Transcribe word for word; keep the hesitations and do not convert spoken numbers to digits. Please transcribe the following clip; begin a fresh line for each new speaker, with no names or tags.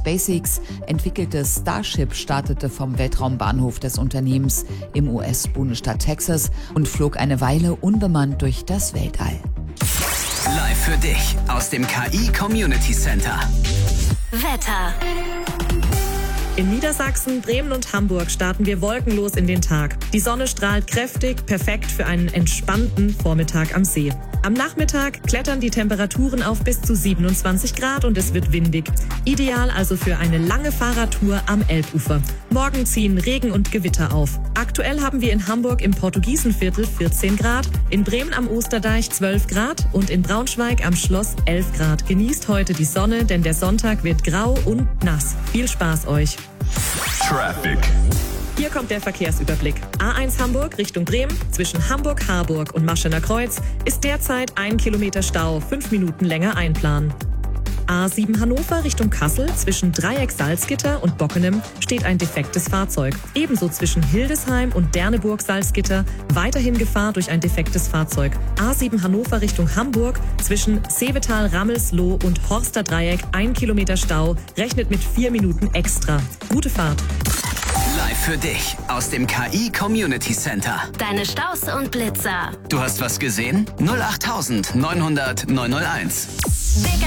SpaceX entwickeltes Starship startete vom Weltraumbahnhof des Unternehmens im U S-Bundesstaat Texas und flog eine Weile unbemannt durch das Weltall.
Live für dich aus dem K I Community Center.
Wetter.
In Niedersachsen, Bremen und Hamburg starten wir wolkenlos in den Tag. Die Sonne strahlt kräftig, perfekt für einen entspannten Vormittag am See. Am Nachmittag klettern die Temperaturen auf bis zu siebenundzwanzig Grad und es wird windig. Ideal also für eine lange Fahrradtour am Elbufer. Morgen ziehen Regen und Gewitter auf. Aktuell haben wir in Hamburg im Portugiesenviertel vierzehn Grad, in Bremen am Osterdeich zwölf Grad und in Braunschweig am Schloss elf Grad. Genießt heute die Sonne, denn der Sonntag wird grau und nass. Viel Spaß euch!
Traffic.
Hier kommt der Verkehrsüberblick. A eins Hamburg Richtung Bremen zwischen Hamburg-Harburg und Maschener Kreuz ist derzeit ein Kilometer Stau, fünf Minuten länger einplanen. A sieben Hannover Richtung Kassel zwischen Dreieck Salzgitter und Bockenem steht ein defektes Fahrzeug. Ebenso zwischen Hildesheim und Derneburg Salzgitter weiterhin Gefahr durch ein defektes Fahrzeug. A sieben Hannover Richtung Hamburg zwischen Seevetal Rammelsloh und Horster Dreieck ein Kilometer Stau, rechnet mit vier Minuten extra. Gute Fahrt.
Live für dich aus dem K I Community Center.
Deine Staus und Blitzer.
Du hast was gesehen? null acht neunhundert neunhunderteins.